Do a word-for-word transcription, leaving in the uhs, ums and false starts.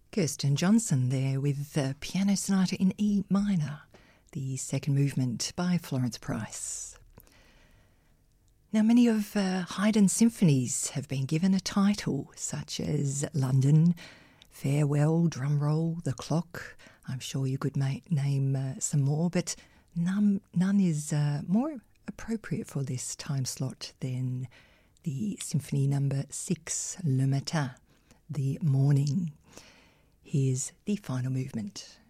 Kirsten Johnson there with the Piano Sonata in E minor, the second movement by Florence Price. Now, many of uh, Haydn's symphonies have been given a title, such as London, Farewell, Drumroll, The Clock. I'm sure you could ma- name uh, some more, but none, none is uh, more appropriate for this time slot than the Symphony Number Six, Le Matin, the morning. Here's the final movement.